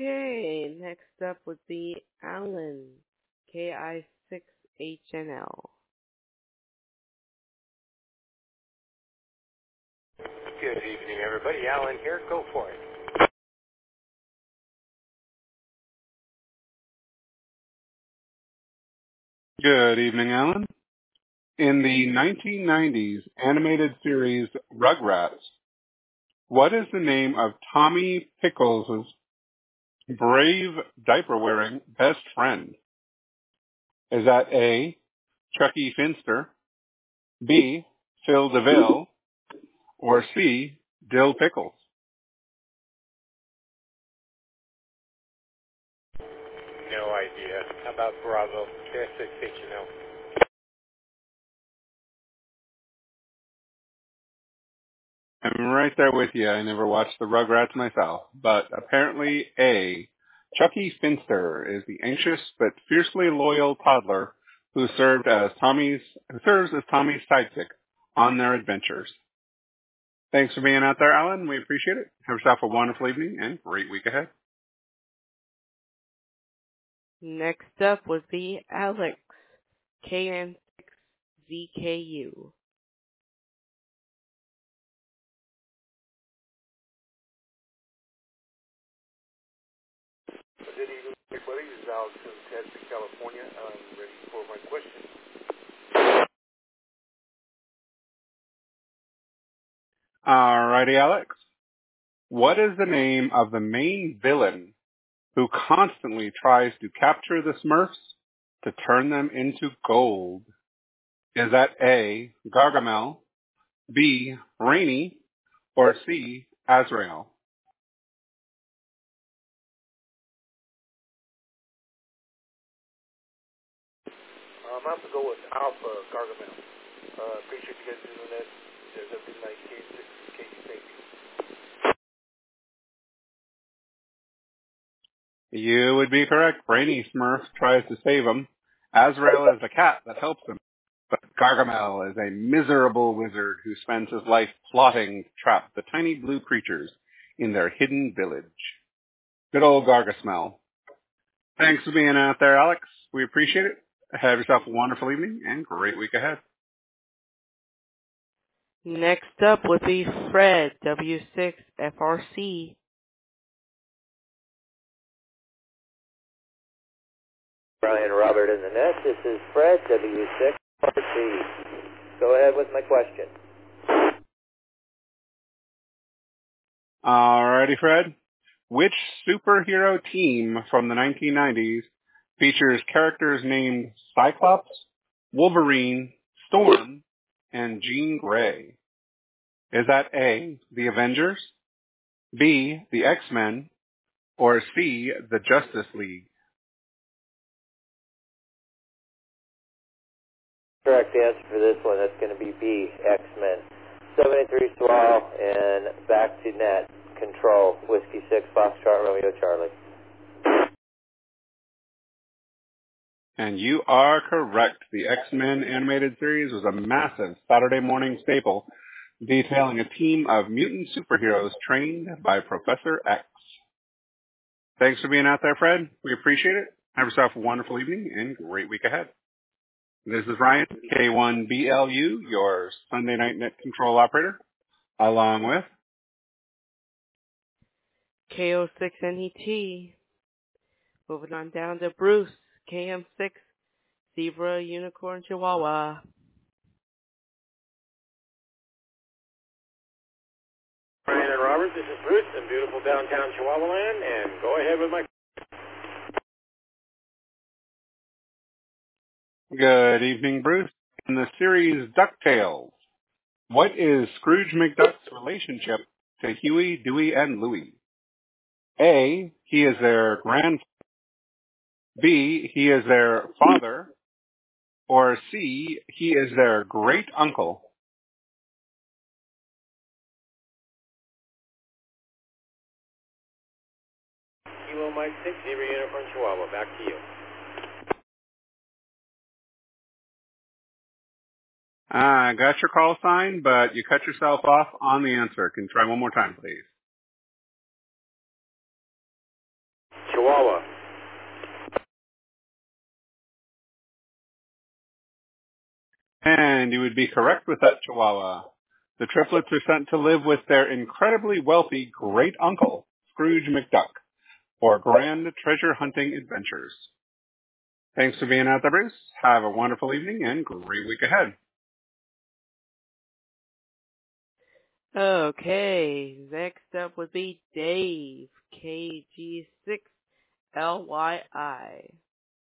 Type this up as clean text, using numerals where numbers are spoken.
Okay, next up would be Alan, KI6HNL. Good evening, everybody. Alan here. Go for it. Good evening, Alan. In the 1990s animated series Rugrats, what is the name of Tommy Pickles' brave diaper-wearing best friend? Is that A, Chucky Finster, B, Phil DeVille, or C, Dill Pickles? No idea. How about Bravo? KI6HNL. I'm right there with you. I never watched the Rugrats myself, but apparently A, Chucky Finster is the anxious but fiercely loyal toddler who serves as Tommy's sidekick on their adventures. Thanks for being out there, Alan. We appreciate it. Have yourself a wonderful evening and great week ahead. Next up would be Alex, KN6ZKU. Good evening, everybody. This is Alex from Tessie, California. I'm ready for my question. Alrighty, Alex. What is the name of the main villain who constantly tries to capture the Smurfs to turn them into gold? Is that A, Gargamel, B, Rainy, or C, Azrael? I'm going to have to go with Alpha Gargamel. Appreciate you guys doing that. There's everything like K6, baby. You would be correct. Rainy Smurf tries to save him. Azrael is the cat that helps him. But Gargamel is a miserable wizard who spends his life plotting to trap the tiny blue creatures in their hidden village. Good old Gargasmel. Thanks for being out there, Alex. We appreciate it. Have yourself a wonderful evening and great week ahead. Next up would be Fred, W6FRC. Brian Robert in the net. This is Fred, W6RC. Go ahead with my question. Alrighty, Fred. Which superhero team from the 1990s features characters named Cyclops, Wolverine, Storm, and Jean Grey? Is that A, the Avengers, B, the X-Men, or C, the Justice League? Correct answer for this one, that's going to be B, X-Men. 73 Swall and back to net. Control, Whiskey 6, Foxtrot, Romeo, Charlie. And you are correct. The X-Men animated series was a massive Saturday morning staple, detailing a team of mutant superheroes trained by Professor X. Thanks for being out there, Fred. We appreciate it. Have yourself a wonderful evening and great week ahead. This is Ryan, K1BLU, your Sunday night net control operator, along with KO6NET. Moving on down to Bruce, KM6, Zebra, Unicorn, Chihuahua. Brian and Robert, this is Bruce in beautiful downtown Chihuahua Land, and go ahead with my... Good evening, Bruce. In the series DuckTales, what is Scrooge McDuck's relationship to Huey, Dewey, and Louie? A, he is their grandfather. B, he is their father. Or C, he is their great uncle. Kilo Mike 6, Zebra Unicorn Chihuahua, back to you. I got your call sign, but you cut yourself off on the answer. Can you try one more time, please? Chihuahua. And you would be correct with that, Chihuahua. The triplets are sent to live with their incredibly wealthy great uncle, Scrooge McDuck, for grand treasure hunting adventures. Thanks for being out there, Bruce. Have a wonderful evening and great week ahead. Okay, next up would be Dave, KG6LYI.